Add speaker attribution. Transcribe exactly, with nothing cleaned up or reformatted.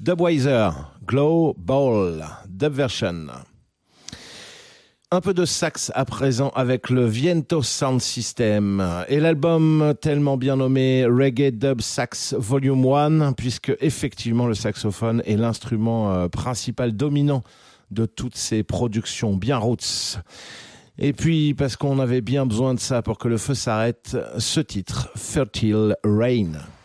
Speaker 1: Dubweiser, Glow Ball, Dub Version. Un peu de sax à présent avec le Viento Sound System et l'album tellement bien nommé Reggae Dub Sax Volume un, puisque effectivement le saxophone est l'instrument principal dominant de toutes ces productions bien roots. Et puis parce qu'on avait bien besoin de ça pour que le feu s'arrête, ce titre, Fertile Rain.